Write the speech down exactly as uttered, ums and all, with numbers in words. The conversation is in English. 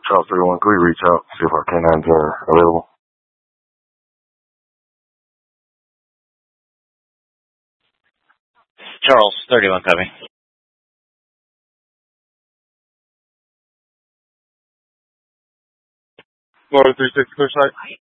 Charles thirty-one, could we reach out, see if our canines are available? Charles thirty-one, copy. Florida three six, clear site.